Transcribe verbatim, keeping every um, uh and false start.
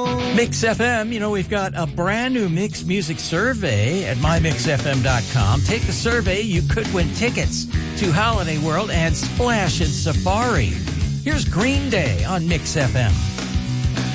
Mix F M, you know, we've got a brand new Mix Music survey at my mix f m dot com. Take the survey, you could win tickets to Holiday World and Splash in Safari. Here's Green Day on Mix F M.